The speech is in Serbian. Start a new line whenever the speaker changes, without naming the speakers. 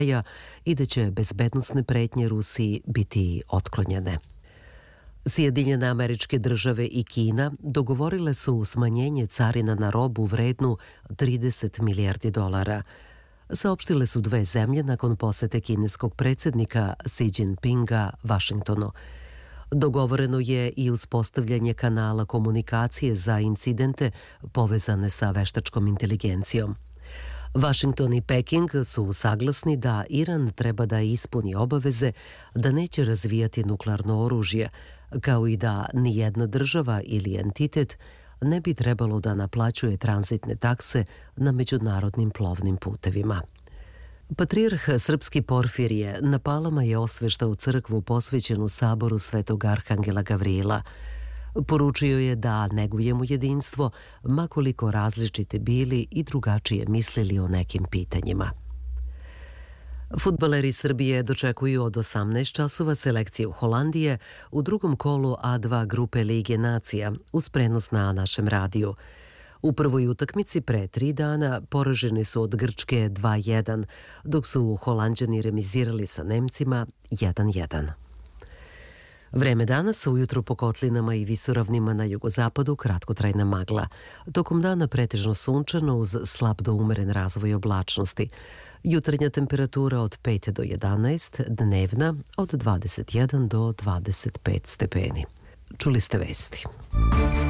i da će bezbednosne pretnje Rusiji biti otklonjene. Sjedinjene Američke Države i Kina dogovorile su smanjenje carina na robu vrednu 30 milijardi dolara. Saopštile su dve zemlje nakon posete kineskog predsjednika Xi Jinpinga Vašingtonu. Dogovoreno je i uspostavljanje kanala komunikacije za incidente povezane sa veštačkom inteligencijom. Vašington i Peking su saglasni da Iran treba da ispuni obaveze da neće razvijati nuklearno oružje, kao i da nijedna država ili entitet ne bi trebalo da naplaćuje tranzitne takse na međunarodnim plovnim putevima. Patrijarh srpski Porfirije na Palama je osveštao crkvu posvećenu saboru Svetog Arhangela Gavrila. Poručio je da negujemo jedinstvo, ma koliko različite bili i drugačije mislili o nekim pitanjima. Fudbaleri Srbije dočekuju od 18 časova selekciju Holandije u drugom kolu A2 grupe Lige nacija uz prenos na našem radiju. U prvoj utakmici pre 3 dana poraženi su od Grčke 2-1, dok su Holanđani remizirali sa Nemcima 1-1. Vreme danas ujutru po kotlinama i visoravnima na jugozapadu kratkotrajna magla. Tokom dana pretežno sunčano uz slab do umeren razvoj oblačnosti. Jutarnja temperatura od 5 do 11, dnevna od 21 do 25 stepeni. Čuli ste vesti.